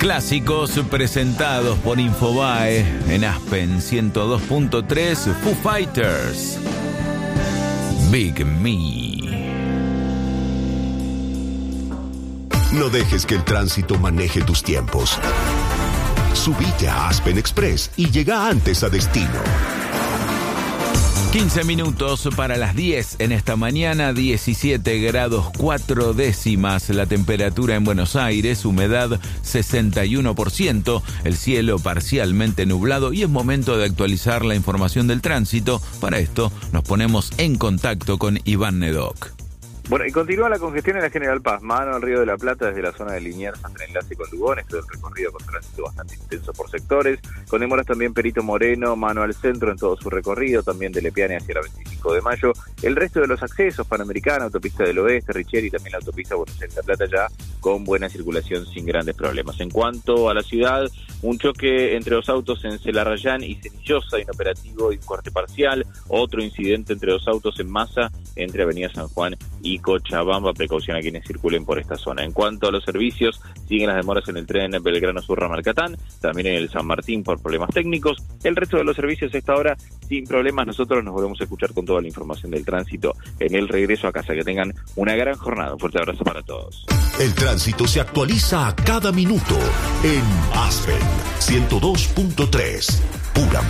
Clásicos presentados por Infobae en Aspen 102.3, Foo Fighters, Big Me. No dejes que el tránsito maneje tus tiempos. Subite a Aspen Express y llega antes a destino. 15 minutos para las 10 en esta mañana, 17 grados 4 décimas la temperatura en Buenos Aires, humedad 61%, el cielo parcialmente nublado y es momento de actualizar la información del tránsito. Para esto nos ponemos en contacto con Iván Nedoc. Bueno, y continúa la congestión en la General Paz, mano al Río de la Plata desde la zona de Liniers hasta el enlace con Lugones, todo el recorrido con tránsito bastante intenso por sectores, con demoras también Perito Moreno, mano al centro en todo su recorrido, también de Lepiane hacia la 25 de mayo, el resto de los accesos, Panamericana, Autopista del Oeste, Richeri y también la Autopista Buenos Aires-La Plata ya con buena circulación sin grandes problemas. En cuanto a la ciudad, un choque entre dos autos en Celarrayán y Cenillosa, inoperativo y un corte parcial, otro incidente entre dos autos en Massa, entre Avenida San Juan y Cochabamba, precaución a quienes circulen por esta zona. En cuanto a los servicios, siguen las demoras en el tren Belgrano Sur Ramalcatán, también en el San Martín por problemas técnicos. El resto de los servicios a esta hora sin problemas. Nosotros nos volvemos a escuchar con toda la información del tránsito en el regreso a casa. Que tengan una gran jornada. Un fuerte abrazo para todos. El tránsito se actualiza a cada minuto en Aspen 102.3, pura